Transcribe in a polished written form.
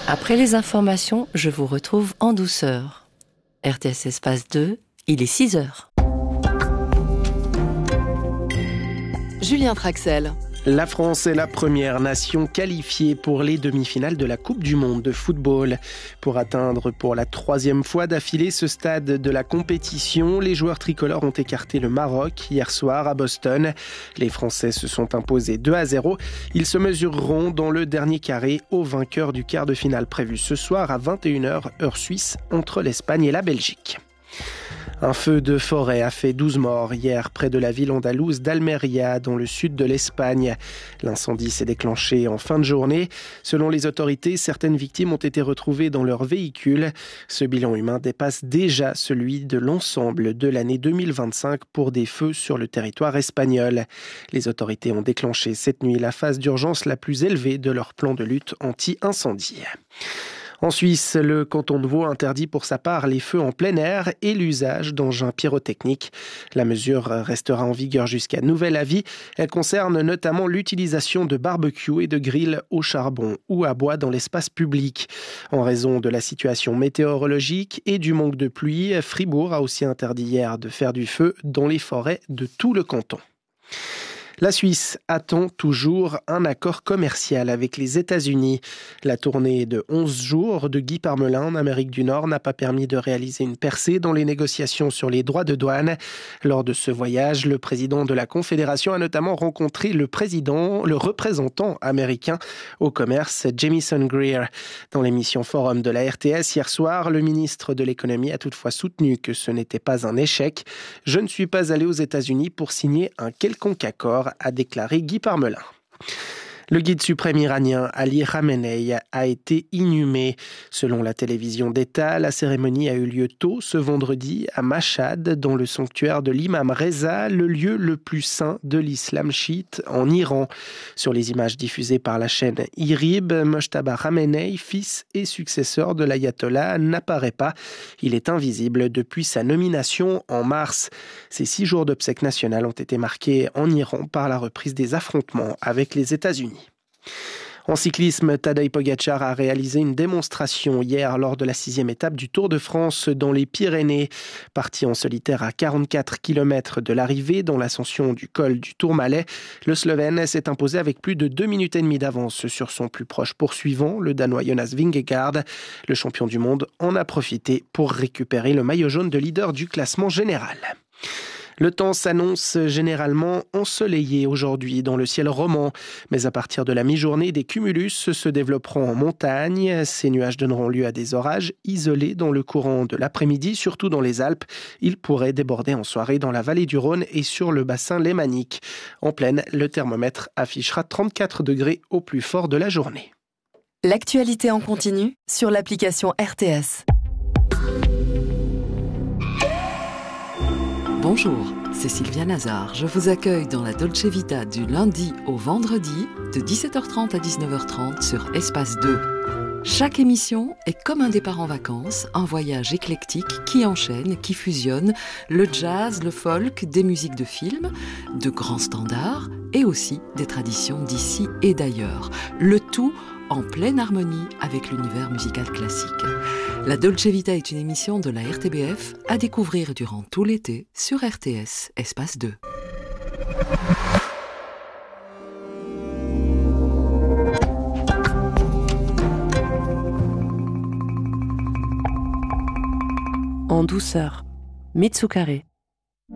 Après les informations, je vous retrouve en douceur. RTS Espace 2, il est 6h. Julien Traxel. La France est la première nation qualifiée pour les demi-finales de la Coupe du Monde de football. Pour atteindre pour la 3e fois d'affilée ce stade de la compétition, les joueurs tricolores ont écarté le Maroc hier soir à Boston. Les Français se sont imposés 2-0. Ils se mesureront dans le dernier carré au vainqueur du quart de finale prévu ce soir à 21h heure suisse entre l'Espagne et la Belgique. Un feu de forêt a fait 12 morts hier près de la ville andalouse d'Almeria, dans le sud de l'Espagne. L'incendie s'est déclenché en fin de journée. Selon les autorités, certaines victimes ont été retrouvées dans leur véhicule. Ce bilan humain dépasse déjà celui de l'ensemble de l'année 2025 pour des feux sur le territoire espagnol. Les autorités ont déclenché cette nuit la phase d'urgence la plus élevée de leur plan de lutte anti-incendie. En Suisse, le canton de Vaud interdit pour sa part les feux en plein air et l'usage d'engins pyrotechniques. La mesure restera en vigueur jusqu'à nouvel avis. Elle concerne notamment l'utilisation de barbecues et de grilles au charbon ou à bois dans l'espace public. En raison de la situation météorologique et du manque de pluie, Fribourg a aussi interdit hier de faire du feu dans les forêts de tout le canton. La Suisse attend toujours un accord commercial avec les États-Unis. La tournée de 11 jours de Guy Parmelin en Amérique du Nord n'a pas permis de réaliser une percée dans les négociations sur les droits de douane. Lors de ce voyage, le président de la Confédération a notamment rencontré le représentant américain au commerce, Jamieson Greer. Dans l'émission Forum de la RTS hier soir, le ministre de l'économie a toutefois soutenu que ce n'était pas un échec. « Je ne suis pas allé aux États-Unis pour signer un quelconque accord », a déclaré Guy Parmelin. Le guide suprême iranien Ali Khamenei a été inhumé. Selon la télévision d'État, la cérémonie a eu lieu tôt ce vendredi à Mashhad, dans le sanctuaire de l'imam Reza, le lieu le plus saint de l'islam chiite en Iran. Sur les images diffusées par la chaîne IRIB, Mojtaba Khamenei, fils et successeur de l'ayatollah, n'apparaît pas. Il est invisible depuis sa nomination en mars. Ces 6 jours d'obsèques nationales ont été marqués en Iran par la reprise des affrontements avec les États-Unis. En cyclisme, Tadej Pogačar a réalisé une démonstration hier lors de la 6e étape du Tour de France dans les Pyrénées. Parti en solitaire à 44 km de l'arrivée dans l'ascension du col du Tourmalet, le Slovène s'est imposé avec plus de 2 minutes et demie d'avance sur son plus proche poursuivant, le Danois Jonas Vingegaard. Le champion du monde en a profité pour récupérer le maillot jaune de leader du classement général. Le temps s'annonce généralement ensoleillé aujourd'hui dans le ciel roman, mais à partir de la mi-journée, des cumulus se développeront en montagne. Ces nuages donneront lieu à des orages isolés dans le courant de l'après-midi, surtout dans les Alpes. Ils pourraient déborder en soirée dans la vallée du Rhône et sur le bassin lémanique. En plaine, le thermomètre affichera 34 degrés au plus fort de la journée. L'actualité en continu sur l'application RTS. Bonjour, c'est Sylvia Nazar. Je vous accueille dans la Dolce Vita du lundi au vendredi de 17h30 à 19h30 sur Espace 2. Chaque émission est comme un départ en vacances, un voyage éclectique qui enchaîne, qui fusionne le jazz, le folk, des musiques de films, de grands standards et aussi des traditions d'ici et d'ailleurs. Le tout en pleine harmonie avec l'univers musical classique. La Dolce Vita est une émission de la RTBF à découvrir durant tout l'été sur RTS Espace 2. En douceur, Mitsukare.